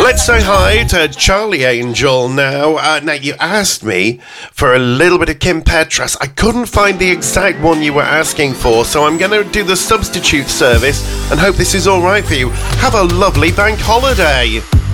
Let's say hi to Charlie Angel now. Now, you asked me for a little bit of Kim Petras. I couldn't find the exact one you were asking for, so I'm going to do the substitute service and hope this is all right for you. Have a lovely bank holiday.